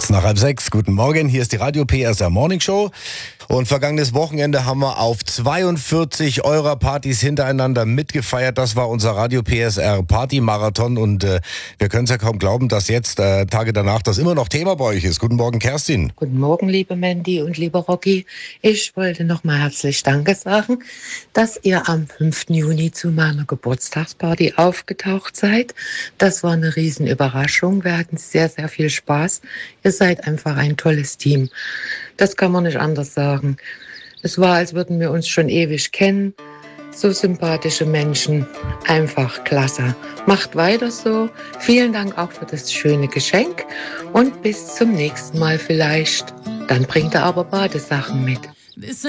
Kurz nach 5:30. Guten Morgen, hier ist die Radio PSR Morning Show. Und vergangenes Wochenende haben wir auf 42 Euro-Partys hintereinander mitgefeiert. Das war unser Radio PSR Party-Marathon. Und wir können es ja kaum glauben, dass jetzt, Tage danach, das immer noch Thema bei euch ist. Guten Morgen, Kerstin. Guten Morgen, liebe Mandy und lieber Rocky. Ich wollte nochmal herzlich Danke sagen, dass ihr am 5. Juni zu meiner Geburtstagsparty aufgetaucht seid. Das war eine Riesenüberraschung. Wir hatten sehr, sehr viel Spaß. Ihr seid einfach ein tolles Team. Das kann man nicht anders sagen. Es war, als würden wir uns schon ewig kennen. So sympathische Menschen. Einfach klasse. Macht weiter so. Vielen Dank auch für das schöne Geschenk. Und bis zum nächsten Mal vielleicht. Dann bringt er aber Badesachen mit.